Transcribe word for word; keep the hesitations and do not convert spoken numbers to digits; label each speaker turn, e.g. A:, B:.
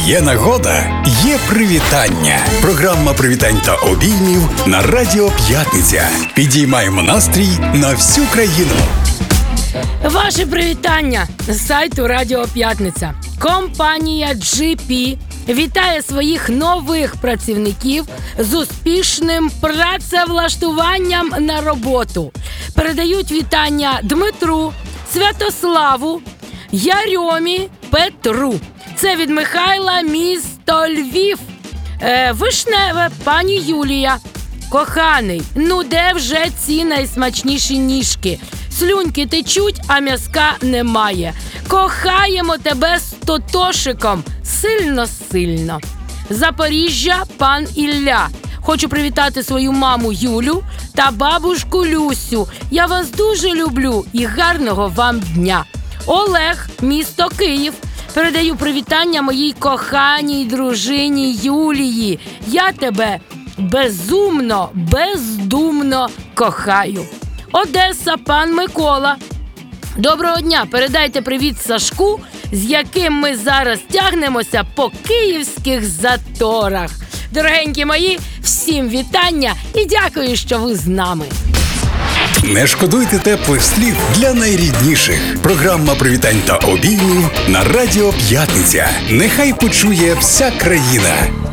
A: Є нагода, є привітання. Програма привітань та обіймів на Радіо П'ятниця. Підіймаємо настрій на всю країну.
B: Ваше привітання з сайту Радіо П'ятниця. Компанія джі пі вітає своїх нових працівників з успішним працевлаштуванням на роботу. Передають вітання Дмитру, Святославу, Ярьомі, Петру. Це від Михайла, місто Львів. Е, Вишневе, пані Юлія. Коханий, ну де вже ці найсмачніші ніжки? Слюньки течуть, а м'язка немає. Кохаємо тебе з тотошиком. Сильно-сильно. Запоріжжя, пан Ілля. Хочу привітати свою маму Юлю та бабушку Люсю. Я вас дуже люблю і гарного вам дня. Олег, місто Київ. Передаю привітання моїй коханій дружині Юлії. Я тебе безумно, бездумно кохаю. Одеса, пан Микола. Доброго дня, передайте привіт Сашку, з яким ми зараз тягнемося по київських заторах. Дорогенькі мої, всім вітання і дякую, що ви з нами.
A: Не шкодуйте теплих слів для найрідніших. Програма привітань та обіймів на Радіо П'ятниця. Нехай почує вся країна.